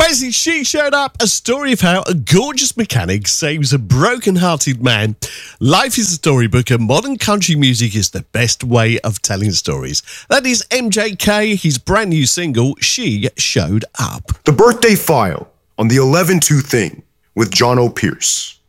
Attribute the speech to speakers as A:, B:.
A: Basically, She Showed Up, a story of how a gorgeous mechanic saves a broken-hearted man. Life is a storybook, and modern country music is the best way of telling stories. That is MJK, his brand new single, She Showed Up.
B: The Birthday File on the 11-2 Thing with John O'Pierce.